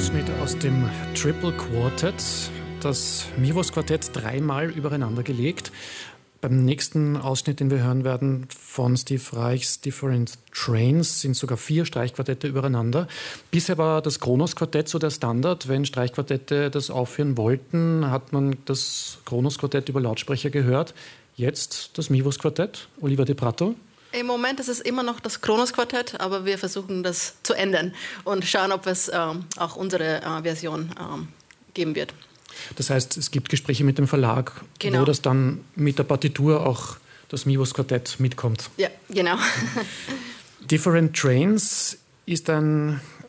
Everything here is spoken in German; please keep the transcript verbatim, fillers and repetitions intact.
Ausschnitt aus dem Triple Quartet, das Mivos Quartett dreimal übereinander gelegt. Beim nächsten Ausschnitt, den wir hören werden, von Steve Reichs Different Trains, sind sogar vier Streichquartette übereinander. Bisher war das Kronos Quartett so der Standard. Wenn Streichquartette das aufführen wollten, hat man das Kronos Quartett über Lautsprecher gehört. Jetzt das Mivos Quartett. Oliver De Prato. Im Moment ist es immer noch das Kronos Quartett, aber wir versuchen das zu ändern und schauen, ob es ähm, auch unsere äh, Version ähm, geben wird. Das heißt, es gibt Gespräche mit dem Verlag, genau. wo das dann mit der Partitur auch das Mivos Quartett mitkommt. Ja, genau. Different Trains ist ein